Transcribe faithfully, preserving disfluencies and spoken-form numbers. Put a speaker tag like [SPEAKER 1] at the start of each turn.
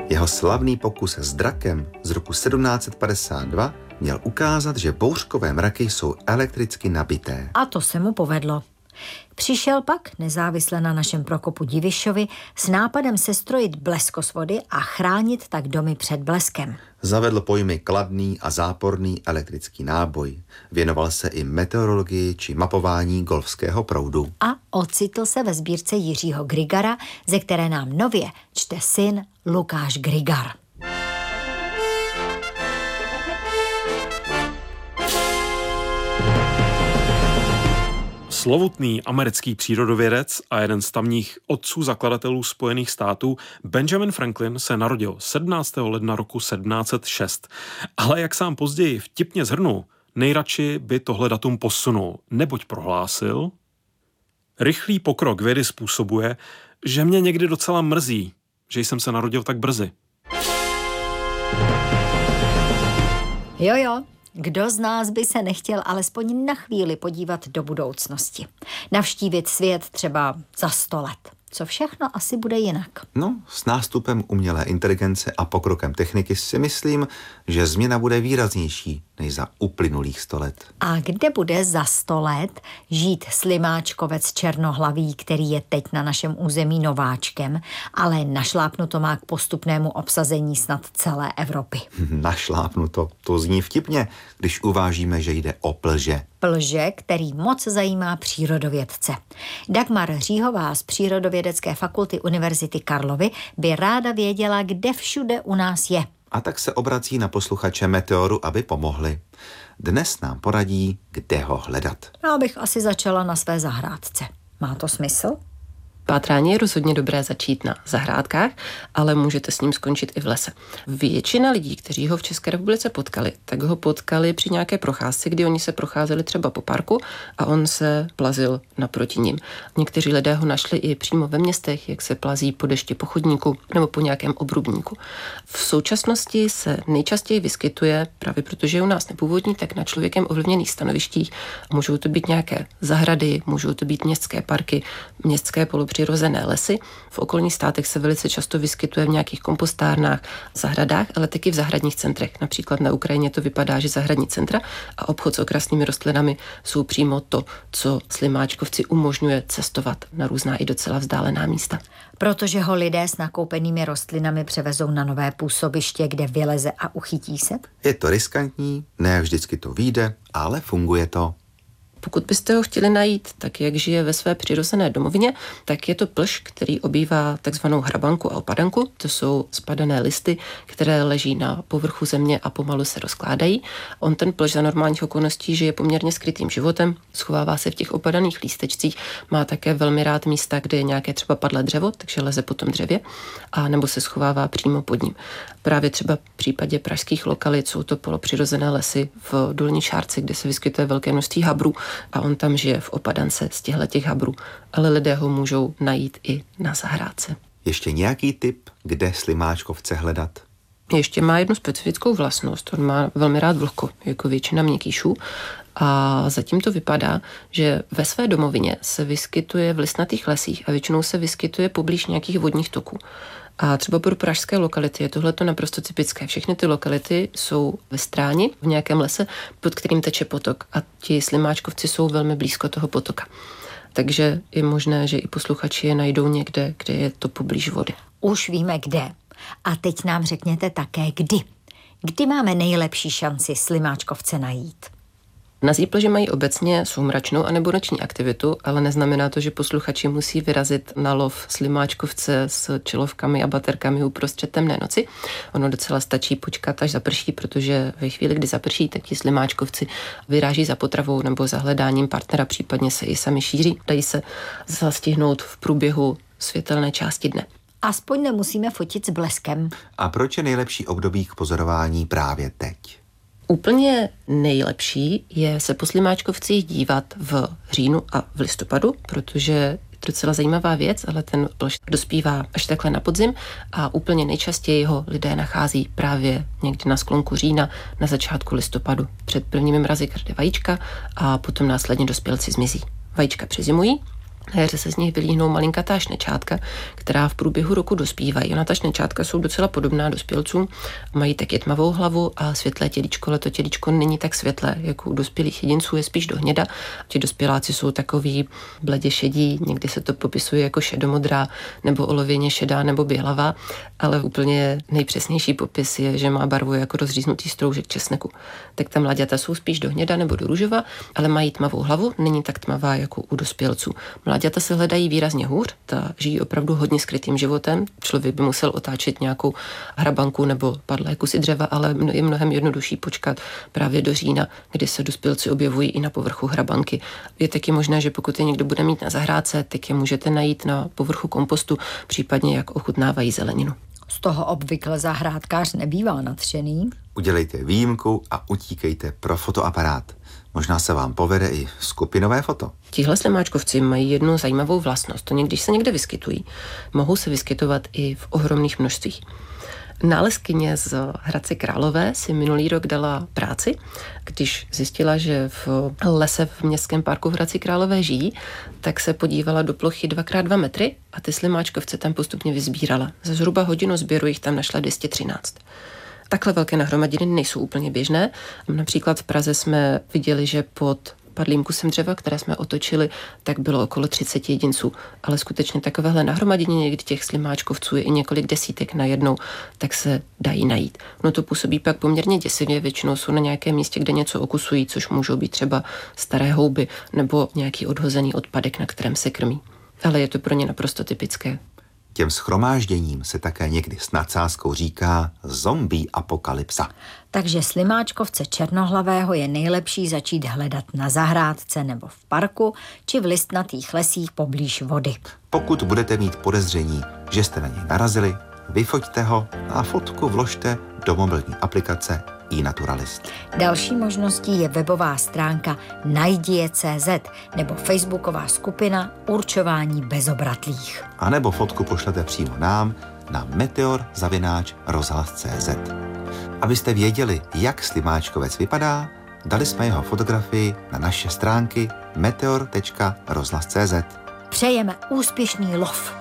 [SPEAKER 1] Jeho slavný pokus s drakem z roku sedmnáct set padesát dva měl ukázat, že bouřkové mraky jsou elektricky nabité.
[SPEAKER 2] A to se mu povedlo. Přišel pak, nezávisle na našem Prokopu Divišovi, s nápadem sestrojit bleskosvody a chránit tak domy před bleskem.
[SPEAKER 1] Zavedl pojmy kladný a záporný elektrický náboj. Věnoval se i meteorologii či mapování golfského proudu.
[SPEAKER 2] A ocitl se ve sbírce Jiřího Grigara, ze které nám nově čte syn Lukáš Grigar.
[SPEAKER 3] Slovutný americký přírodovědec a jeden z tamních otců zakladatelů Spojených států Benjamin Franklin se narodil sedmnáctého ledna roku sedmnáct set šest. Ale jak sám později vtipně shrnul, nejradši by tohle datum posunul, neboť prohlásil: rychlý pokrok vědy způsobuje, že mě někdy docela mrzí, že jsem se narodil tak brzy.
[SPEAKER 2] Jo, jo. Kdo z nás by se nechtěl alespoň na chvíli podívat do budoucnosti? Navštívit svět třeba za sto let. Co všechno asi bude jinak?
[SPEAKER 1] No, s nástupem umělé inteligence a pokrokem techniky si myslím, že změna bude výraznější než za uplynulých sto let.
[SPEAKER 2] A kde bude za sto let žít slimáčkovec černohlavý, který je teď na našem území nováčkem, ale našlápnuto má k postupnému obsazení snad celé Evropy?
[SPEAKER 1] Našlápnuto, to zní vtipně, když uvážíme, že jde o plže.
[SPEAKER 2] Plže, který moc zajímá přírodovědce. Dagmar Říhová z Přírodovědecké fakulty Univerzity Karlovy by ráda věděla, kde všude u nás je.
[SPEAKER 1] A tak se obrací na posluchače Meteoru, aby pomohli. Dnes nám poradí, kde ho hledat.
[SPEAKER 2] Já bych asi začala na své zahrádce. Má to smysl?
[SPEAKER 4] Pátrání je rozhodně dobré začít na zahrádkách, ale můžete s ním skončit i v lese. Většina lidí, kteří ho v České republice potkali, tak ho potkali při nějaké procházce, kdy oni se procházeli třeba po parku a on se plazil naproti ním. Někteří lidé ho našli i přímo ve městech, jak se plazí po dešti po chodníku nebo po nějakém obrubníku. V současnosti se nejčastěji vyskytuje, právě protože je u nás nepůvodní, tak na člověkem ovlivněných stanovištích. Můžou to být nějaké zahrady, můžou to být městské parky, městské polopřirozené přirozené lesy. V okolních státech se velice často vyskytuje v nějakých kompostárnách, zahradách, ale taky v zahradních centrech. Například na Ukrajině to vypadá, že zahradní centra a obchod s okrasnými rostlinami jsou přímo to, co slimáčkovci umožňuje cestovat na různá i docela vzdálená místa.
[SPEAKER 2] Protože ho lidé s nakoupenými rostlinami převezou na nové působiště, kde vyleze a uchytí se?
[SPEAKER 1] Je to riskantní, ne vždycky to vyjde, ale funguje to.
[SPEAKER 4] Pokud byste ho chtěli najít tak, jak žije ve své přirozené domovině, tak je to plž, který obývá takzvanou hrabanku a opadanku. To jsou spadané listy, které leží na povrchu země a pomalu se rozkládají. On ten plž za normálních okolností žije poměrně skrytým životem, schovává se v těch opadaných lístečcích, má také velmi rád místa, kde je nějaké třeba padlé dřevo, takže leze po tom dřevě, a nebo se schovává přímo pod ním. Právě třeba v případě pražských lokalit jsou to polopřirozené lesy v Dolní Šárci, kde se vyskytuje velké množství habrů, a on tam žije v opadance z těchto habrů, ale lidé ho můžou najít i na zahrádce.
[SPEAKER 1] Ještě nějaký tip, kde slimáčkovce hledat?
[SPEAKER 4] Ještě má jednu specifickou vlastnost. On má velmi rád vlhko, jako většina měkkýšů. A zatím to vypadá, že ve své domovině se vyskytuje v listnatých lesích a většinou se vyskytuje poblíž nějakých vodních toků. A třeba pro pražské lokality je tohleto naprosto typické. Všechny ty lokality jsou ve Stráni, v nějakém lese, pod kterým teče potok, a ti slimáčkovci jsou velmi blízko toho potoka. Takže je možné, že i posluchači je najdou někde, kde je to poblíž vody.
[SPEAKER 2] Už víme kde. A teď nám řekněte také kdy. Kdy máme nejlepší šanci slimáčkovce najít?
[SPEAKER 4] Na plže mají obecně soumračnou anebo noční aktivitu, ale neznamená to, že posluchači musí vyrazit na lov slimáčkovce s čelovkami a baterkami uprostřed temné noci. Ono docela stačí počkat, až zaprší, protože ve chvíli, kdy zaprší, tak ti slimáčkovci vyráží za potravou nebo za hledáním partnera, případně se i sami šíří. Dají se zastihnout v průběhu světelné části dne.
[SPEAKER 2] Aspoň nemusíme fotit s bleskem.
[SPEAKER 1] A proč je nejlepší období k pozorování právě teď?
[SPEAKER 4] Úplně nejlepší je se po slimáčkovcích dívat v říjnu a v listopadu, protože je to docela zajímavá věc, ale ten plž dospívá až takhle na podzim a úplně nejčastěji ho lidé nachází právě někdy na sklonku října, na začátku listopadu. Před prvními mrazy krde vajíčka a potom následně dospělci zmizí. Vajíčka přezimují, Na jaře se z nich vylíhnou malinkatá šnečátka, která v průběhu roku dospívají. Ona ta šnečátka jsou docela podobná dospělcům, mají taky tmavou hlavu a světlé tělíčko, ale to tělíčko není tak světlé, jako u dospělých jedinců, je spíš do hněda. Ti dospěláci jsou takový bledě šedí, někdy se to popisuje jako šedomodrá, nebo olověně šedá, nebo bělavá, ale úplně nejpřesnější popis je, že má barvu jako rozříznutý stroužek česneku. Tak ta mlaďata jsou spíš do hněda nebo do růžova, ale mají tmavou hlavu, není tak tmavá jako u dospělců. Mláďata se hledají výrazně hůř, ta žijí opravdu hodně skrytým životem. Člověk by musel otáčet nějakou hrabanku nebo padlé kusy dřeva, ale je mnohem jednodušší počkat právě do října, kdy se dospělci objevují i na povrchu hrabanky. Je taky možné, že pokud je někdo bude mít na zahrádce, tak je můžete najít na povrchu kompostu, případně jak ochutnávají zeleninu.
[SPEAKER 2] Z toho obvykle zahrádkář nebývá nadšený.
[SPEAKER 1] Udělejte výjimku a utíkejte pro fotoaparát. Možná se vám povede i skupinové foto.
[SPEAKER 4] Tihle slimáčkovci mají jednu zajímavou vlastnost. Oni, když se někde vyskytují, mohou se vyskytovat i v ohromných množstvích. Nálezkyně z Hradce Králové si minulý rok dala práci, když zjistila, že v lese v městském parku v Hradci Králové žijí, tak se podívala do plochy dva krát dva metry a ty slimáčkovce tam postupně vysbírala. Za zhruba hodinu sběru jich tam našla dvě stě třináct. Takhle velké nahromadiny nejsou úplně běžné. Například v Praze jsme viděli, že pod padlým kusem dřeva, které jsme otočili, tak bylo okolo třicet jedinců. Ale skutečně takovéhle nahromadění, někdy těch slimáčkovců je i několik desítek najednou, tak se dají najít. No to působí pak poměrně děsivě, většinou jsou na nějakém místě, kde něco okusují, což můžou být třeba staré houby nebo nějaký odhozený odpadek, na kterém se krmí. Ale je to pro ně naprosto typické.
[SPEAKER 1] Těm shromážděním se také někdy s nadsázkou říká zombie apokalypsa.
[SPEAKER 2] Takže slimáčkovce černohlavého je nejlepší začít hledat na zahrádce nebo v parku či v listnatých lesích poblíž vody.
[SPEAKER 1] Pokud budete mít podezření, že jste na něj narazili, vyfoťte ho a fotku vložte do mobilní aplikace iNaturalist.
[SPEAKER 2] Další možností je webová stránka najdie tečka cé zet nebo facebooková skupina Určování bezobratlých.
[SPEAKER 1] A nebo fotku pošlete přímo nám na meteor zavináč rozhlas tečka cé zet. Abyste věděli, jak slimáčkovec vypadá, dali jsme jeho fotografii na naše stránky meteor tečka rozhlas tečka cé zet.
[SPEAKER 2] Přejeme úspěšný lov.